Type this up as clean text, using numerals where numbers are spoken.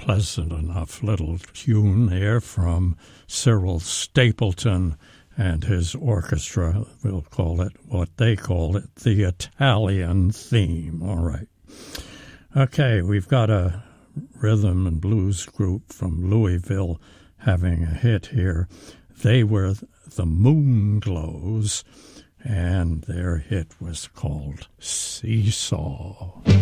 pleasant enough little tune there from Cyril Stapleton and his orchestra. We'll call it what they call it, the Italian theme. All right. Okay, we've got a rhythm and blues group from Louisville having a hit here. They were the Moonglows, and their hit was called Seesaw.